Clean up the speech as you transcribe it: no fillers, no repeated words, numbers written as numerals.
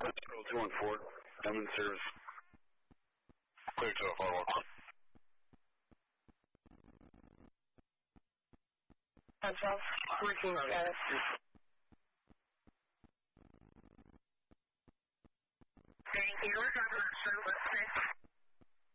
Control 214, I'm in service. Clear to a 411. Control 14 status. Thank you. We're going to service.